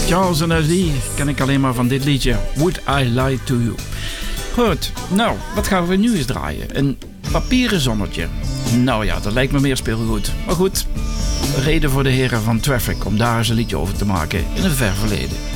Charles en Lee ken ik alleen maar van dit liedje. Would I Lie to You. Goed, nou, wat gaan we nu eens draaien? Een papieren zonnetje. Nou ja, dat lijkt me meer speelgoed. Maar goed, reden voor de heren van Traffic om daar eens een liedje over te maken in het ver verleden.